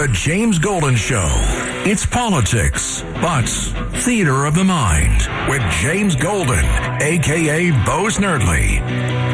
The James Golden Show. It's politics, but theater of the mind with James Golden, a.k.a. Bo Snerdley.